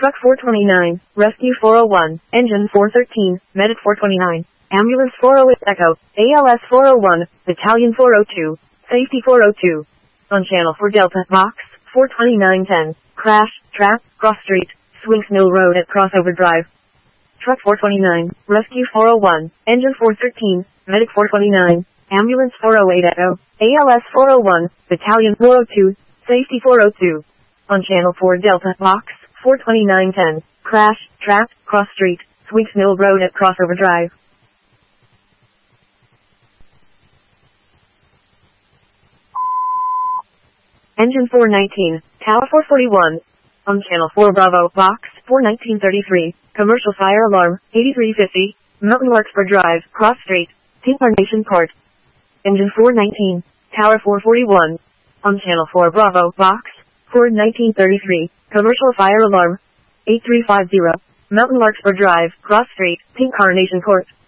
Truck 429, Rescue 401, Engine 413, Medic 429, Ambulance 408 Echo, ALS 401, Battalion 402, Safety 402. On Channel 4 Delta, Box 42910, Crash, Trap, Cross Street, Swings Mill Road at Crossover Drive. Truck 429, Rescue 401, Engine 413, Medic 429, Ambulance 408 Echo, ALS 401, Battalion 402, Safety 402. On Channel 4 Delta, Box 42910, Crash, Trap, Cross Street, Swings Mill Road at Crossover Drive. Engine 419, Tower 441. On Channel 4 Bravo, Box 41933, Commercial Fire Alarm, 8350, Mountain Larkspur Drive, Cross Street, Incarnation Court. Engine 419, Tower 441. On Channel 4 Bravo, Box 41933, Commercial Fire Alarm, 8350, Mountain Larkspur Drive, Cross Street, Incarnation Court.